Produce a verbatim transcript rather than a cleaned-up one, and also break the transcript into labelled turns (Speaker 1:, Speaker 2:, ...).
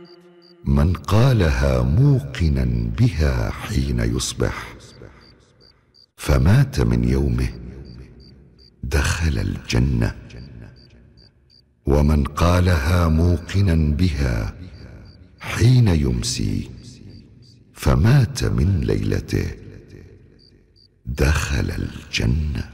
Speaker 1: من قالها موقنا بها حين يصبح فمات من يومه دخل الجنة، ومن قالها موقنا بها حين يمسي فمات من ليلته دخل الجنة.